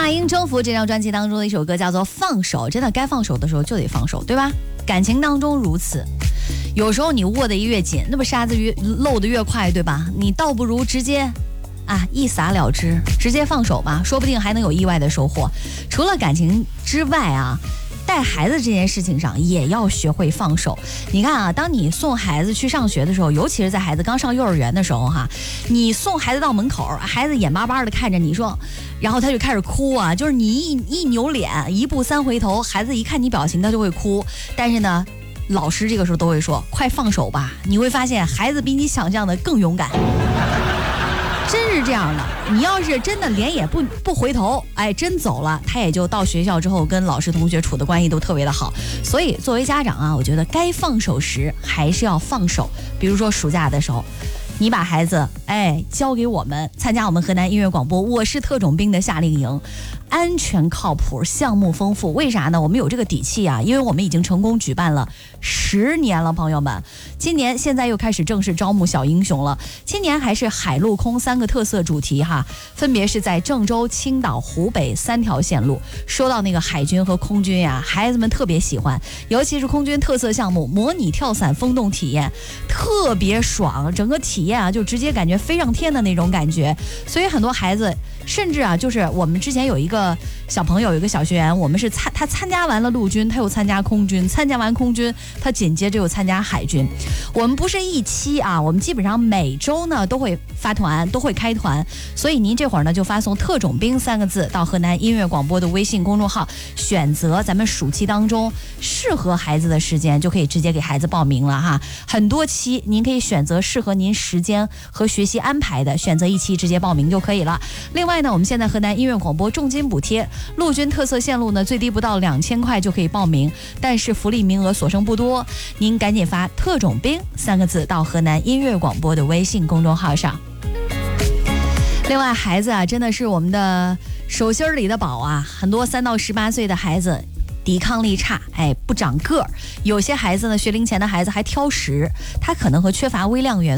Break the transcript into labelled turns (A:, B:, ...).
A: 那英征服这张专辑当中的一首歌叫做《放手》，真的该放手的时候就得放手，对吧？感情当中如此，有时候你握得越紧，那不沙子越漏得越快，对吧？你倒不如直接一洒了之，直接放手吧，说不定还能有意外的收获。除了感情之外带孩子这件事情上也要学会放手。你看当你送孩子去上学的时候，尤其是在孩子刚上幼儿园的时候你送孩子到门口，孩子眼巴巴的看着你说，然后他就开始哭就是你一扭脸，一步三回头，孩子一看你表情他就会哭。但是呢，老师这个时候都会说，快放手吧，你会发现孩子比你想象的更勇敢。真是这样的，你要是真的脸也不回头，真走了，他也就到学校之后跟老师同学处的关系都特别的好。所以作为家长我觉得该放手时还是要放手。比如说暑假的时候，你把孩子交给我们，参加我们河南音乐广播我是特种兵的夏令营，安全靠谱，项目丰富。为啥呢？我们有这个底气因为我们已经成功举办了10年了，朋友们。今年现在又开始正式招募小英雄了。今年还是海陆空3个特色主题分别是在郑州、青岛、湖北3条线路。说到那个海军和空军孩子们特别喜欢，尤其是空军特色项目模拟跳伞风洞体验，特别爽，整个体验就直接感觉飞上天的那种感觉。所以很多孩子甚至就是我们之前有一个小朋友，有一个小学员，我们是他参加完了陆军，他又参加空军，参加完空军他紧接着又参加海军。我们不是一期我们基本上每周呢都会发团，都会开团。所以您这会儿呢就发送特种兵3个字到河南音乐广播的微信公众号，选择咱们暑期当中适合孩子的时间，就可以直接给孩子报名了很多期您可以选择适合您时间和学习安排的，选择一期直接报名就可以了。另外呢，我们现在河南音乐广播重金补贴，陆军特色线路呢最低不到2000块就可以报名，但是福利名额所剩不多，您赶紧发特种兵3个字到河南音乐广播的微信公众号上。另外孩子真的是我们的手心里的宝很多3到18岁的孩子抵抗力差，不长个儿。有些孩子呢，学龄前的孩子还挑食，他可能和缺乏微量元